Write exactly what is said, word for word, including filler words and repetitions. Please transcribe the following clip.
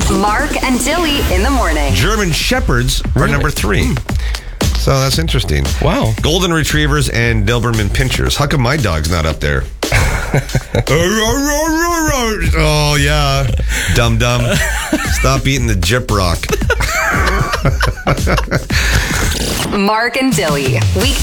Mark and Dilly in the morning. German Shepherds are Really? number three. So that's interesting. Wow. Golden Retrievers and Doberman Pinschers. How come my dog's not up there? Oh, yeah. Dum dum. Stop eating the Jip Rock. Mark and Dilly. Week